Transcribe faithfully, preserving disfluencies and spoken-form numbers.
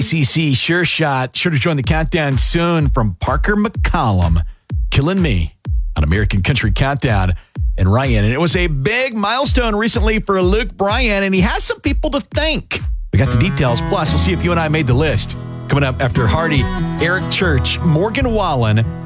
C C Sure Shot. Sure to join the countdown soon from Parker McCollum. Killing Me on American Country Countdown. And Ryan. And it was a big milestone recently for Luke Bryan, and he has some people to thank. We got the details. Plus, we'll see if you and I made the list. Coming up after Hardy, Eric Church, Morgan Wallen,